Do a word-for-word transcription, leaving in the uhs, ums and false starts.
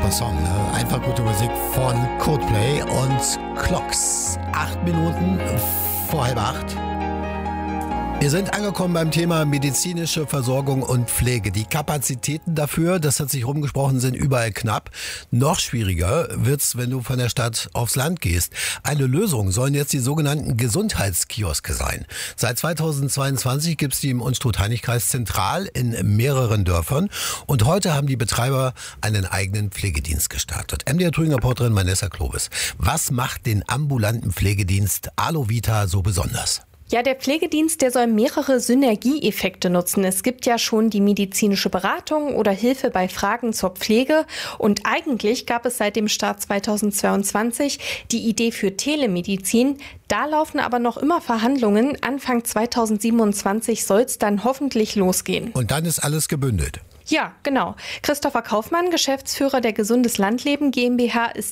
super Song, ne? Einfach gute Musik von Coldplay und Clocks. Acht Minuten vor halb acht. Wir sind angekommen beim Thema medizinische Versorgung und Pflege. Die Kapazitäten dafür, das hat sich rumgesprochen, sind überall knapp. Noch schwieriger wird's, wenn du von der Stadt aufs Land gehst. Eine Lösung sollen jetzt die sogenannten Gesundheitskioske sein. Seit zweitausendzweiundzwanzig gibt's die im Unstrut-Heinig-Kreis zentral in mehreren Dörfern. Und heute haben die Betreiber einen eigenen Pflegedienst gestartet. M D R Thüringen-Reporterin Vanessa Klobes. Was macht den ambulanten Pflegedienst Alovita so besonders? Ja, der Pflegedienst, der soll mehrere Synergieeffekte nutzen. Es gibt ja schon die medizinische Beratung oder Hilfe bei Fragen zur Pflege. Und eigentlich gab es seit dem Start zweitausendzweiundzwanzig die Idee für Telemedizin. Da laufen aber noch immer Verhandlungen. Anfang zweitausendsiebenundzwanzig soll es dann hoffentlich losgehen. Und dann ist alles gebündelt. Ja, genau. Christopher Kaufmann, Geschäftsführer der Gesundes Landleben GmbH, ist